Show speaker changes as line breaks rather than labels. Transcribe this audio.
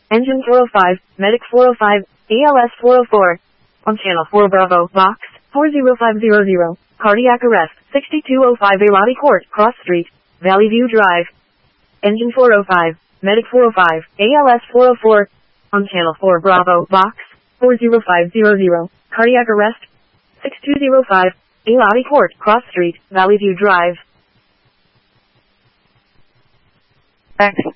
Engine 405, Medic 405, ALS 404. On channel 4 Bravo, Box 40500. Cardiac arrest, 6205 Arati Court, Cross Street, Valley View Drive. Engine 405, Medic 405, ALS 404. On channel 4 Bravo, Box 40500. Cardiac arrest, 6205 Arati Court, Cross Street, Valley View Drive.
Thanks.